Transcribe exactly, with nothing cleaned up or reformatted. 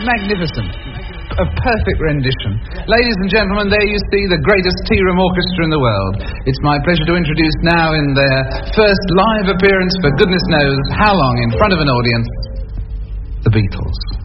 magnificent. A perfect rendition. Ladies and gentlemen, there you see the greatest tea room orchestra in the world. It's my pleasure to introduce now in their first live appearance for goodness knows how long in front of an audience, the Beatles.